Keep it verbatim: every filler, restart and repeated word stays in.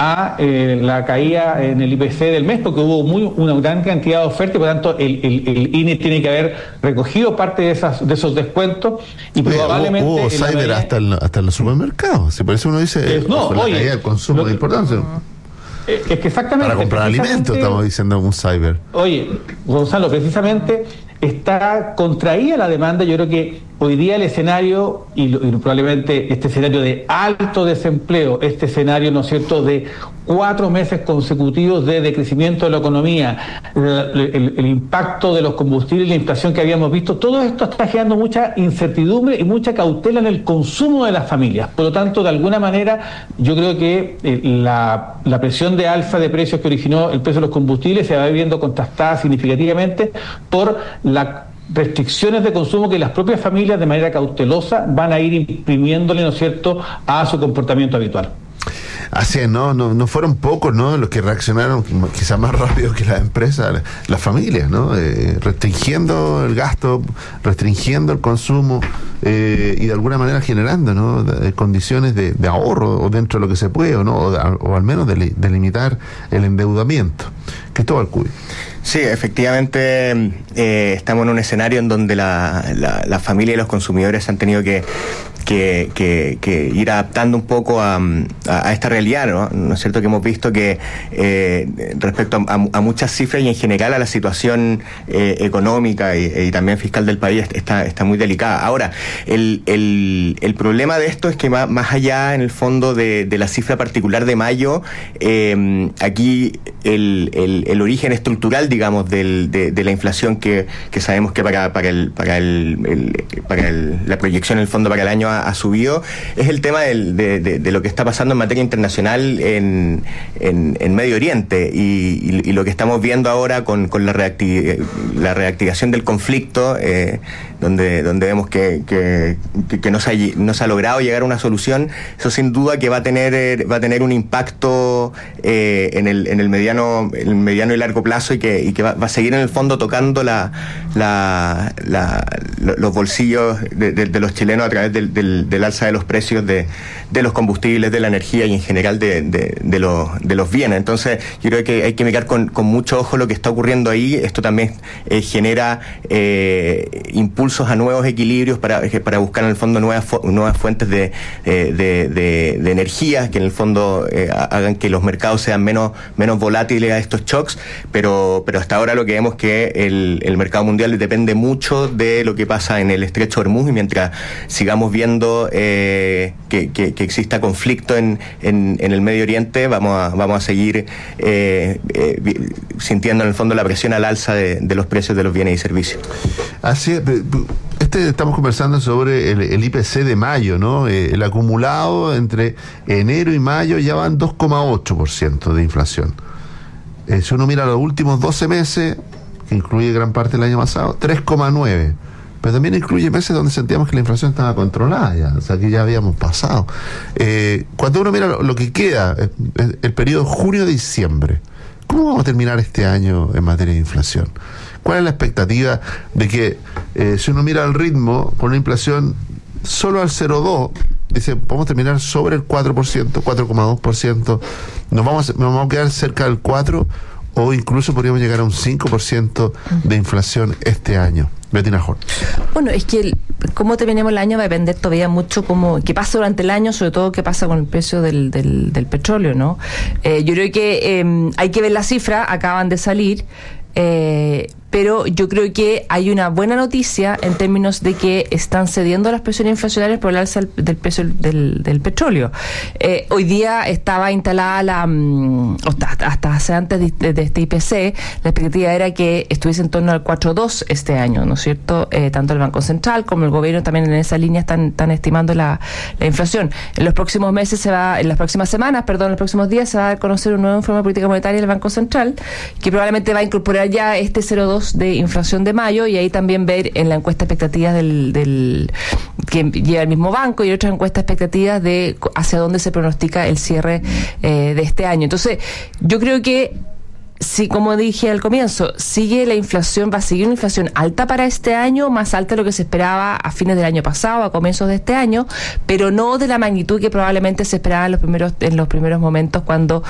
a eh, la caída en el I P C del mes, porque hubo muy, una gran cantidad de oferta y por lo tanto el, el, el I N E tiene que haber recogido parte de, esas, de esos descuentos y oye, probablemente... Hubo, hubo cyber medida... hasta, el, hasta en los supermercados, si por eso uno dice eh, no, la oye, caída del consumo lo, de importancia. Es que exactamente... Para comprar alimentos estamos diciendo un cyber. Oye, Gonzalo, precisamente está contraída la demanda. Yo creo que hoy día el escenario, y, y probablemente este escenario de alto desempleo, este escenario, ¿no es cierto?, de cuatro meses consecutivos de decrecimiento de la economía, el, el, el impacto de los combustibles, la inflación que habíamos visto, todo esto está generando mucha incertidumbre y mucha cautela en el consumo de las familias. Por lo tanto, de alguna manera, yo creo que eh, la, la presión de alza de precios que originó el precio de los combustibles se va viendo contrastada significativamente por la restricciones de consumo que las propias familias de manera cautelosa van a ir imprimiéndole, ¿no es cierto?, a su comportamiento habitual. Así es, no, no, no fueron pocos, ¿no?, los que reaccionaron quizás más rápido que las empresas, las familias, ¿no?, eh, restringiendo el gasto, restringiendo el consumo eh, y de alguna manera generando, ¿no?, de, condiciones de, de ahorro o dentro de lo que se puede, o no, o, o al menos de, de limitar el endeudamiento. Cristóbal Cuy. Sí, efectivamente eh, estamos en un escenario en donde la, la, la familia y los consumidores han tenido que Que, que, que ir adaptando un poco a, a, a esta realidad, ¿no? ¿No es cierto? Que hemos visto que eh, respecto a, a, a muchas cifras y en general a la situación eh, económica y, y también fiscal del país está, está muy delicada. Ahora, el, el, el problema de esto es que más, más allá en el fondo de, de la cifra particular de mayo, eh, aquí el, el, el origen estructural, digamos, del, de, de la inflación que, que sabemos que para, para, el, para, el, el, para el, la proyección en el fondo para el año ha subido, es el tema del, de, de, de lo que está pasando en materia internacional en, en, en Medio Oriente y, y, y lo que estamos viendo ahora con, con la, reactiv la reactivación del conflicto, eh, donde, donde vemos que, que, que no, se ha, no se ha logrado llegar a una solución. Eso sin duda que va a tener, va a tener un impacto eh, en, el, en el mediano el mediano y largo plazo y que, y que va, va a seguir en el fondo tocando la, la, la, los bolsillos de, de, de los chilenos a través del, del, del alza de los precios de, de los combustibles, de la energía y en general de, de, de, los, de los bienes. Entonces yo creo que hay que mirar con, con mucho ojo lo que está ocurriendo ahí. Esto también eh, genera eh, impulsos a nuevos equilibrios para, para buscar en el fondo nuevas, nuevas fuentes de, de, de, de, de energía que en el fondo eh, hagan que los mercados sean menos, menos volátiles a estos shocks, pero, pero hasta ahora lo que vemos es que el, el mercado mundial depende mucho de lo que pasa en el estrecho de Hormuz y mientras sigamos viendo eh, que, que, que exista conflicto en, en, en el Medio Oriente, vamos a, vamos a seguir eh, eh, sintiendo en el fondo la presión al alza de, de los precios de los bienes y servicios. Así es. Este, estamos conversando sobre el, el I P C de mayo, ¿no? Eh, el acumulado entre enero y mayo ya van dos coma ocho por ciento de inflación. Eh, si uno mira los últimos doce meses, que incluye gran parte del año pasado, tres coma nueve. Pero también incluye meses donde sentíamos que la inflación estaba controlada ya, o sea, que ya habíamos pasado. Eh, cuando uno mira lo, lo que queda, el, el periodo junio-diciembre, ¿cómo vamos a terminar este año en materia de inflación? ¿Cuál es la expectativa de que, eh, si uno mira el ritmo, con una inflación solo al cero coma dos, dice, vamos a terminar sobre el cuatro por ciento, cuatro coma dos por ciento, nos vamos, a, nos vamos a quedar cerca del cuatro por ciento, o incluso podríamos llegar a un cinco por ciento de inflación este año? Bettina Horn. Bueno, es que el, cómo terminemos el año va a depender todavía mucho cómo, qué pasa durante el año, sobre todo qué pasa con el precio del, del, del petróleo, ¿no? Eh, yo creo que eh, hay que ver las cifras, acaban de salir, eh, pero yo creo que hay una buena noticia en términos de que están cediendo las presiones inflacionarias por el alza del precio del, del petróleo. Eh, hoy día estaba instalada la, um, hasta, hasta hace antes de, de este I P C, la expectativa era que estuviese en torno al cuatro coma dos este año, ¿no es cierto? Eh, tanto el Banco Central como el gobierno también en esa línea están, están estimando la, la inflación. En los próximos meses se va, en las próximas semanas, perdón, en los próximos días se va a conocer un nuevo informe de política monetaria del Banco Central, que probablemente va a incorporar ya este cero coma dos de inflación de mayo y ahí también ver en la encuesta expectativas del, del que lleva el mismo banco y otras encuestas expectativas de hacia dónde se pronostica el cierre eh, de este año. Entonces, yo creo que sí, como dije al comienzo, sigue la inflación, va a seguir una inflación alta para este año, más alta de lo que se esperaba a fines del año pasado, a comienzos de este año, pero no de la magnitud que probablemente se esperaba en los primeros, en los primeros momentos cuando